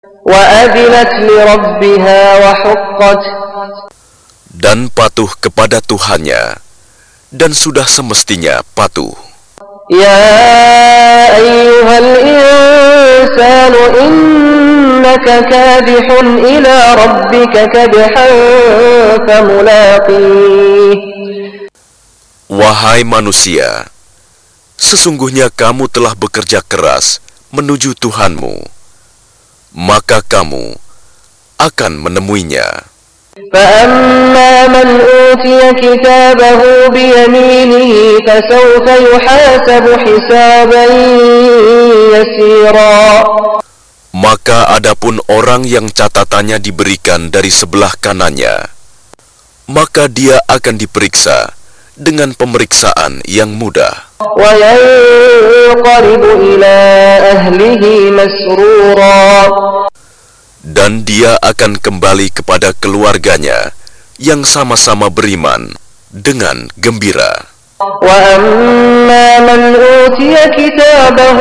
وأذنت لربها وحقت. Dan patuh kepada Tuhannya, dan sudah semestinya patuh. يا أيها الإنسان إنك كادح إلى ربك كدحا فملاقيه. Wahai manusia, sesungguhnya kamu telah bekerja keras menuju Tuhanmu, maka kamu akan menemuinya. فأما من أوتي كتابه بيمينه فسوف يحاسب حسابا يسيرا. Maka adapun orang yang catatannya diberikan dari sebelah kanannya, maka dia akan diperiksa dengan pemeriksaan yang mudah. وينقلب إلى أهله مسرورا. Dan dia akan kembali kepada keluarganya yang sama-sama beriman dengan gembira. وأما من أوتي كتابه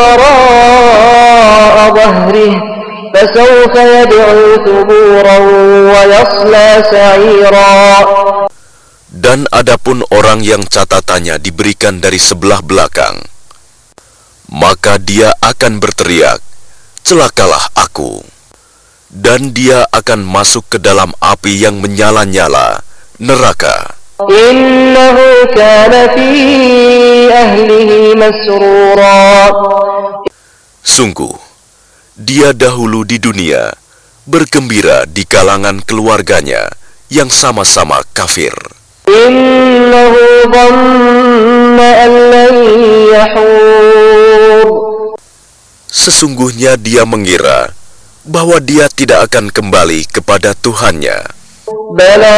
وراء ظهره فسوف يدعو ثبورا ويصلى سعيرا. Dan adapun orang yang catatannya diberikan dari sebelah belakang, maka dia akan berteriak, "Celakalah aku!" Dan dia akan masuk ke dalam api yang menyala-nyala, neraka. Innahu kana fi ahlihi masrura. Sungguh, dia dahulu di dunia bergembira di kalangan keluarganya yang sama-sama kafir. Innahu dhanna an lan yahur. Sesungguhnya dia mengira bahwa dia tidak akan kembali kepada Tuhannya. Bala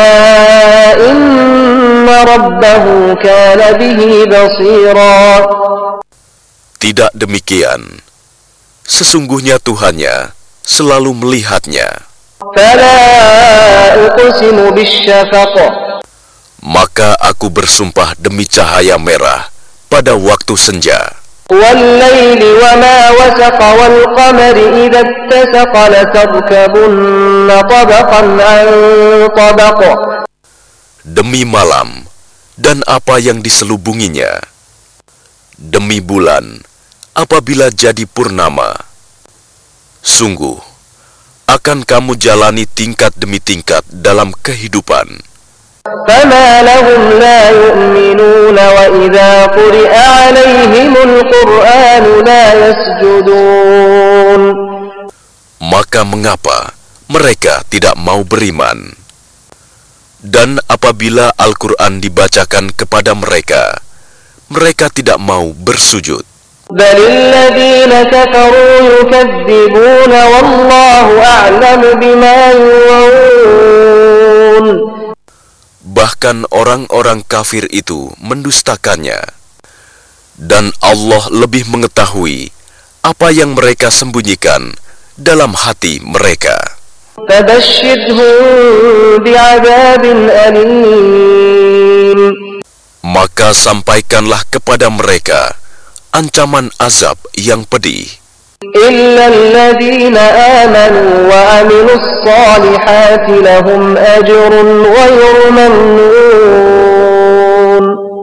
inna rabbahu kana bihi basira. Tidak demikian. Sesungguhnya Tuhannya selalu melihatnya. Fala uqsimu bisyafaq. Maka aku bersumpah demi cahaya merah pada waktu senja. وَاللَّيْلِ وَمَا وَسَقَ وَالْقَمَرِ إِذَا اتَّسَقَ لَتَرْكَبُنَّ طَبَقًا عَنْ طَبَقٍ. Demi malam dan apa yang diselubunginya. Demi bulan apabila jadi purnama. Sungguh, akan kamu jalani tingkat demi tingkat dalam kehidupan. فَمَا لَهُمْ لَا يُؤْمِنُونَ وَإِذَا قُرِئَ عَلَيْهِمُ الْقُرْآنُ لَا يَسْجُدُونَ. Maka mengapa mereka tidak mau beriman? Dan apabila Al-Quran dibacakan kepada mereka, mereka tidak mau bersujud. بَلِ الَّذِينَ كَفَرُوا يُكَذِّبُونَ وَاللَّهُ أَعْلَمُ بِمَا يُوعُونَ. Bahkan orang-orang kafir itu mendustakannya. Dan Allah lebih mengetahui apa yang mereka sembunyikan dalam hati mereka. فَبَشِّرْهُم بِعَذَابٍ أَلِيمٍ. Maka sampaikanlah kepada mereka ancaman azab yang pedih. إِلَّا الَّذِينَ آمَنُوا وَعَمِلُوا الصَّالِحَاتِ لَهُمْ أَجْرٌ غَيْرُ مَمْنُونٍ.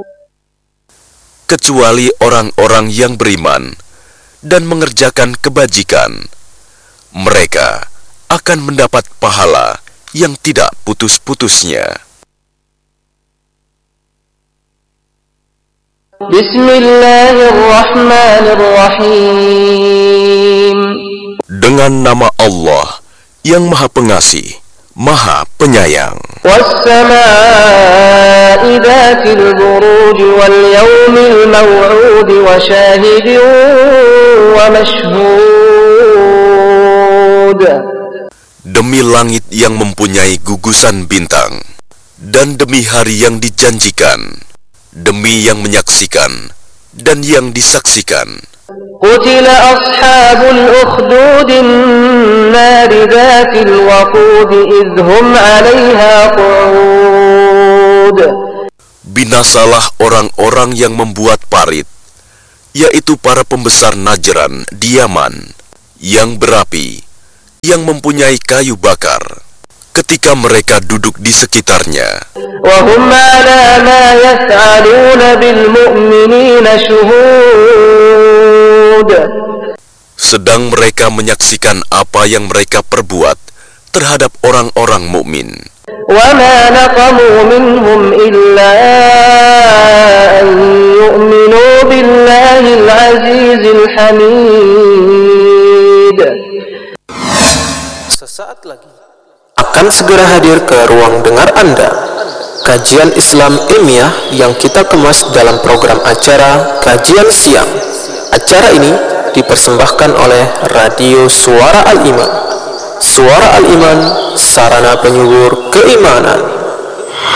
Kecuali orang-orang yang beriman dan mengerjakan kebajikan, mereka akan mendapat pahala yang tidak putus-putusnya. Bismillahirrahmanirrahim. Dengan nama Allah yang Maha Pengasih, Maha Penyayang. Was-samaa'i dzatil buruj wal yawmil maw'ud wa syahidin wa mashhud. Demi langit yang mempunyai gugusan bintang, dan demi hari yang dijanjikan, demi yang menyaksikan dan yang disaksikan. Qutila ashabul ukhdudin nari dzatil waqud idhum 'alaiha qu'ud. Binasalah orang-orang yang membuat parit, yaitu para pembesar Najran di Yaman, yang berapi yang mempunyai kayu bakar ketika mereka duduk di sekitarnya. وهم على ما يفعلون بالمؤمنين شهود. Sedang mereka menyaksikan apa yang mereka perbuat terhadap orang-orang mukmin. وما نقموا منهم إلا أن يؤمنوا بالله العزيز الحميد. Sesaat lagi akan segera hadir ke ruang dengar Anda kajian Islam ilmiah yang kita kemas dalam program acara Kajian Siang. Acara ini dipersembahkan oleh Radio Suara Al-Iman. Suara Al-Iman, sarana penyubur keimanan.